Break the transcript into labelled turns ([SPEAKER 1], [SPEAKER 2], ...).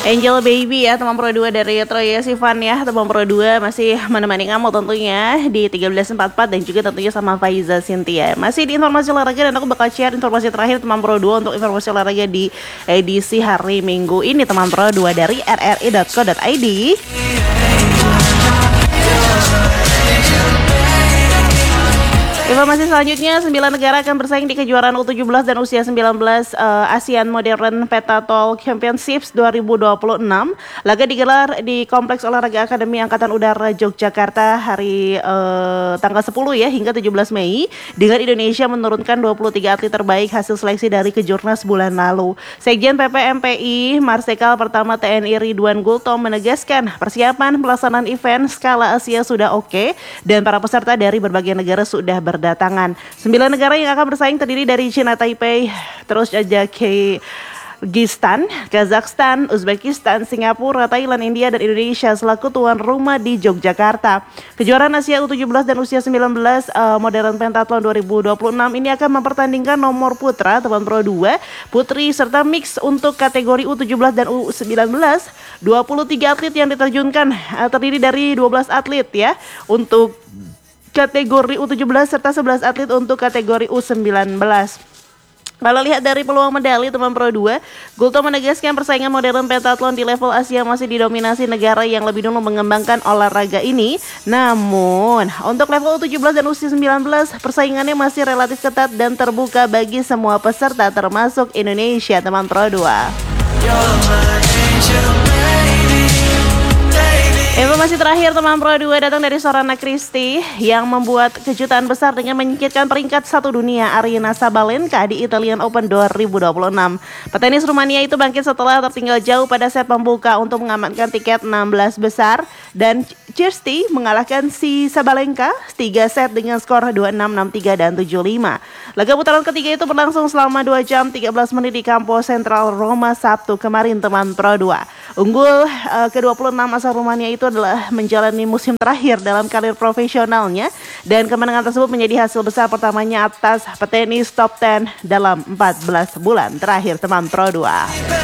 [SPEAKER 1] Angel Baby ya teman Pro 2 dari Troye Sivan ya. Teman Pro 2 masih menemani kamu tentunya di 1344 dan juga tentunya sama Faiza Cynthia. Masih di informasi olahraga dan aku bakal share informasi terakhir teman Pro 2 untuk informasi olahraga di edisi hari Minggu ini teman Pro 2 dari rri.co.id. Informasi selanjutnya, 9 negara akan bersaing di kejuaraan U17 dan usia 19 ASEAN Modern Pentathlon Championships 2026. Laga digelar di Kompleks Olahraga Akademi Angkatan Udara Yogyakarta hari tanggal 10 ya hingga 17 Mei dengan Indonesia menurunkan 23 atlet terbaik hasil seleksi dari Kejurnas bulan lalu. Sekjen PPMPI Marsikal Pertama TNI Ridwan Gultom menegaskan persiapan pelaksanaan event skala Asia sudah oke dan para peserta dari berbagai negara sudah berdatangan. 9 negara yang akan bersaing terdiri dari China Taipei, terus aja Kyrgyzstan, Kazakhstan, Uzbekistan, Singapura, Thailand, India, dan Indonesia selaku tuan rumah di Yogyakarta. Kejuaraan Asia U17 dan usia 19 Modern Pentathlon 2026 ini akan mempertandingkan nomor putra, teman Pro 2, putri, serta mix untuk kategori U17 dan U19. 23 atlet yang diterjunkan terdiri dari 12 atlet ya untuk kategori U17 serta 11 atlet untuk kategori U19. Kalau lihat dari peluang medali teman Pro 2, Gultom menegaskan persaingan modern pentathlon di level Asia masih didominasi negara yang lebih dulu mengembangkan olahraga ini. Namun, untuk level U17 dan usia 19, persaingannya masih relatif ketat dan terbuka bagi semua peserta termasuk Indonesia teman Pro 2. Informasi terakhir teman Pro 2 datang dari Sorana Christie yang membuat kejutan besar dengan menyingkirkan peringkat 1 dunia Aryna Sabalenka di Italian Open 2026. Petenis Rumania itu bangkit setelah tertinggal jauh pada set pembuka untuk mengamankan tiket 16 besar dan Kirsty mengalahkan si Sabalenka 3 set dengan skor 26, 6-3 dan 7-5. Laga putaran ketiga itu berlangsung selama 2 jam 13 menit di Kampus Sentral Roma Sabtu kemarin teman Pro 2. Unggul ke-26 asal Rumania itu adalah menjalani musim terakhir dalam karir profesionalnya dan kemenangan tersebut menjadi hasil besar pertamanya atas petenis top 10 dalam 14 bulan terakhir teman Pro 2.